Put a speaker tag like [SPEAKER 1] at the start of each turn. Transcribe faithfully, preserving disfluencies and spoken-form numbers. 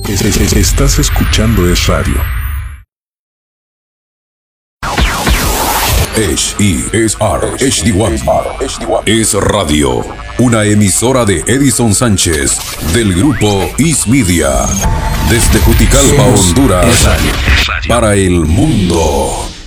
[SPEAKER 1] Es- es- es- Estás escuchando Es Radio.
[SPEAKER 2] H E S R H D uno Es Radio, una emisora de Edison Sánchez del grupo Is Media, desde Juticalpa,
[SPEAKER 3] Somos
[SPEAKER 2] Honduras,
[SPEAKER 3] Es Radio.
[SPEAKER 2] para el mundo.